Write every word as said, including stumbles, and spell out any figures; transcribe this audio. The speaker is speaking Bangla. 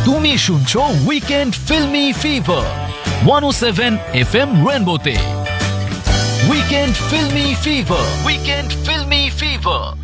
তুমি শুনছো উইকেন্ড ফিল্মি ফিভার ওয়ান ও seven F M রেনবোতে। Weekend filmi fever, weekend filmi fever.